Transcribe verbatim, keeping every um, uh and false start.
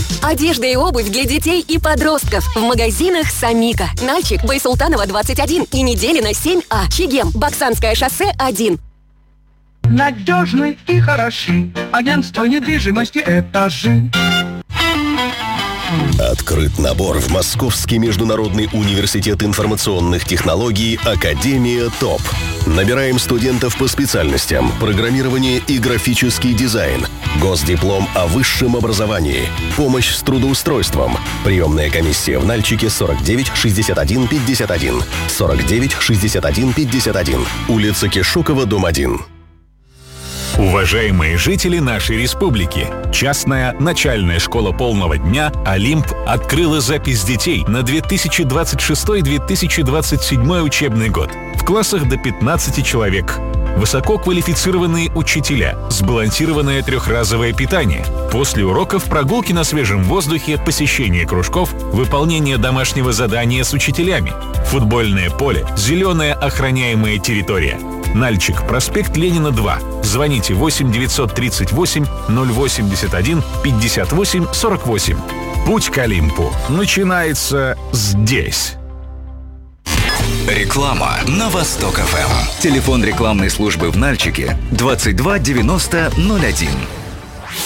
Одежда и обувь для детей и подростков в магазинах «Самика». Нальчик, Байсултанова, двадцать один и Неделина, семь А. Чегем, Баксанское шоссе, один. Надежный и хороший. Агентство недвижимости «Этажи». Открыт набор в Московский международный университет информационных технологий «Академия ТОП». Набираем студентов по специальностям программирование и графический дизайн, госдиплом о высшем образовании, помощь с трудоустройством. Приемная комиссия в Нальчике сорок девять шестьдесят один пятьдесят один, сорок девять шестьдесят один пятьдесят один, улица Кишукова, дом один. Уважаемые жители нашей республики, частная начальная школа полного дня «Олимп» открыла запись детей на две тысячи двадцать шестой — две тысячи двадцать седьмой учебный год в классах до пятнадцати человек. Высококвалифицированные учителя, сбалансированное трехразовое питание. После уроков прогулки на свежем воздухе, посещение кружков, выполнение домашнего задания с учителями. Футбольное поле, зеленая охраняемая территория. Нальчик, проспект Ленина, два. Звоните восемь девятьсот тридцать восемь ноль восемьдесят один пятьдесят восемь сорок восемь. Путь к Олимпу начинается здесь. Реклама на Восток ФМ. Телефон рекламной службы в Нальчике двадцать два девяносто ноль один.